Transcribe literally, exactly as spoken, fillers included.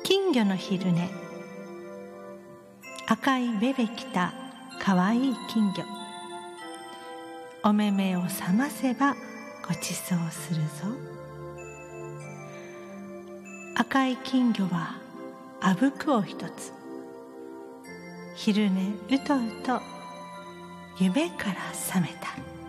金魚の昼寝。赤いベベきたかわいい金魚。お目目を覚ませばごちそうするぞ。赤い金魚はあぶくを一つ。昼寝うとうと夢から覚めた。